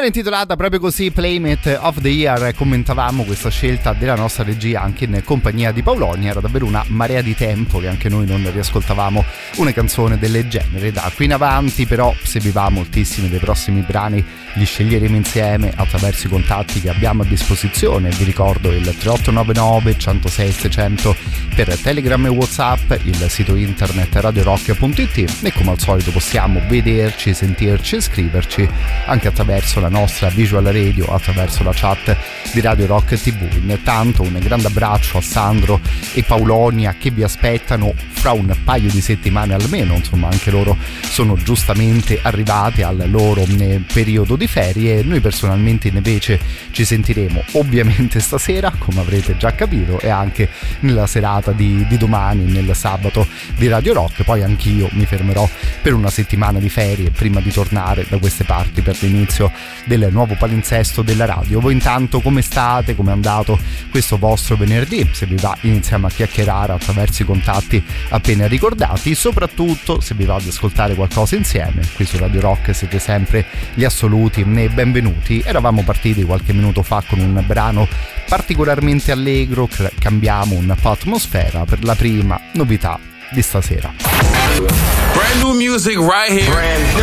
settimana intitolata proprio così, Playmate of the Year. Commentavamo questa scelta della nostra regia anche in compagnia di Paoloni. Era davvero una marea di tempo che anche noi non riascoltavamo una canzone del genere. Da qui in avanti però, se vi va, moltissimi dei prossimi brani li sceglieremo insieme attraverso i contatti che abbiamo a disposizione. Vi ricordo il 3899 106 600 per Telegram e WhatsApp, il sito internet radiorock.it, e come al solito possiamo vederci, sentirci e scriverci anche attraverso la nostra visual radio, attraverso la chat di Radio Rock TV. Intanto un grande abbraccio a Sandro e Paolonia che vi aspettano fra un paio di settimane almeno, insomma anche loro sono giustamente arrivati al loro periodo di ferie. Noi personalmente invece ci sentiremo ovviamente stasera, come avrete già capito, e anche nella serata di domani, nel sabato di Radio Rock. Poi anch'io mi fermerò per una settimana di ferie prima di tornare da queste parti per l'inizio del nuovo palinsesto della radio. Voi intanto come state? Come è andato questo vostro venerdì? Se vi va iniziamo a chiacchierare attraverso i contatti appena ricordati, soprattutto se vi va ad ascoltare qualcosa insieme. Qui su Radio Rock siete sempre gli assoluti e benvenuti. Eravamo partiti qualche minuto fa con un brano particolarmente allegro, cambiamo un po' atmosfera per la prima novità di stasera. Brand new music right here.